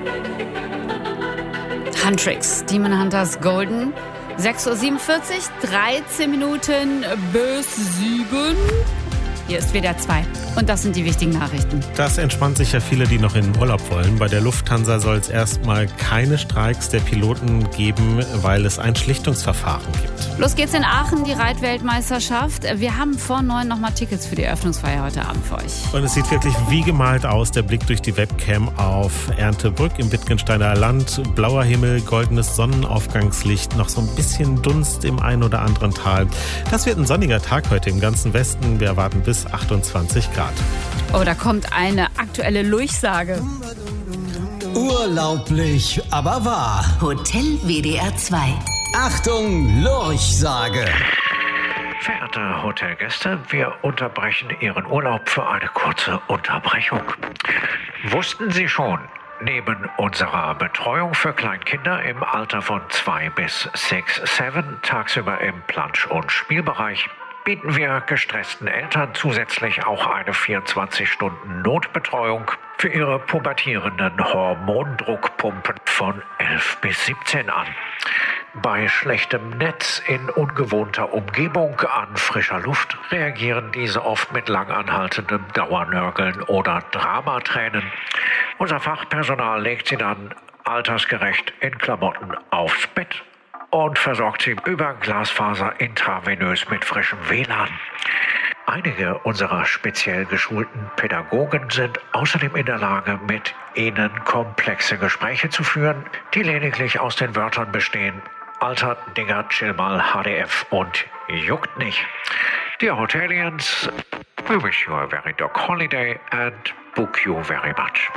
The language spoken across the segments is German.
Huntrix, Demon Hunters Golden. 6.47 Uhr, 13 Minuten bis 7. Hier ist WDR 2 und das sind die wichtigen Nachrichten. Das entspannt sich ja viele, die noch in den Urlaub wollen. Bei der Lufthansa soll es erstmal keine Streiks der Piloten geben, weil es ein Schlichtungsverfahren gibt. Los geht's in Aachen, die Reitweltmeisterschaft. Wir haben vor 9 nochmal Tickets für die Eröffnungsfeier heute Abend für euch. Und es sieht wirklich wie gemalt aus, der Blick durch die Webcam auf Erntebrück im Wittgensteiner Land. Blauer Himmel, goldenes Sonnenaufgangslicht, noch so ein bisschen Dunst im ein oder anderen Tal. Das wird ein sonniger Tag heute im ganzen Westen. Wir erwarten bis 28 Grad. Oh, da kommt eine aktuelle Lurchsage. Urlaublich, aber wahr. Hotel WDR 2. Achtung, Lurchsage. Verehrte Hotelgäste, wir unterbrechen Ihren Urlaub für eine kurze Unterbrechung. Wussten Sie schon, neben unserer Betreuung für Kleinkinder im Alter von 2 bis 6, 7 tagsüber im Plansch- und Spielbereich bieten wir gestressten Eltern zusätzlich auch eine 24-Stunden-Notbetreuung für ihre pubertierenden Hormondruckpumpen von 11 bis 17 an. Bei schlechtem Netz in ungewohnter Umgebung an frischer Luft reagieren diese oft mit langanhaltendem Dauernörgeln oder Dramatränen. Unser Fachpersonal legt sie dann altersgerecht in Klamotten aufs Bett und versorgt sie über Glasfaser intravenös mit frischem WLAN. Einige unserer speziell geschulten Pädagogen sind außerdem in der Lage, mit ihnen komplexe Gespräche zu führen, die lediglich aus den Wörtern bestehen: Alter, Digga, chill mal, HDF und juckt nicht. Dear Hotelians, we wish you a very dog holiday and book you very much.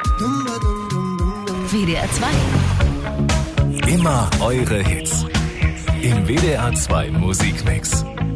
WDR 2. Immer eure Hits. Im WDR 2 Musikmix.